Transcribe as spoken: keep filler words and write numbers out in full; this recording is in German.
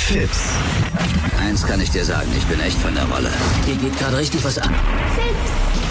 Fips. Eins kann ich dir sagen, ich bin echt von der Rolle. Hier geht gerade richtig was an. Fips.